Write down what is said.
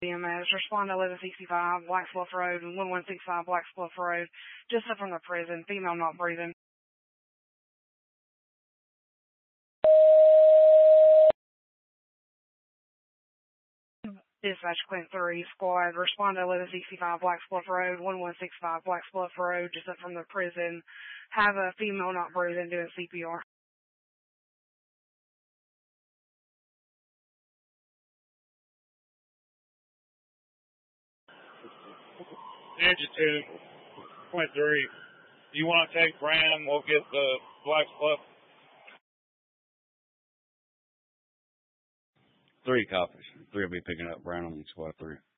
EMS, respond to 1165 Blacksbluff Road and 1165 Blacksbluff Road, just up from the prison, female not breathing. Dispatch Quint 3 squad, respond to 1165 Blacksbluff Road, 1165 Blacksbluff Road, just up from the prison. Have a female not breathing doing CPR. Adjective, Quint 3. You want to take Brand, we'll get the Blacksbluff. 3 copies. 3 will be picking up Brown on squad 3.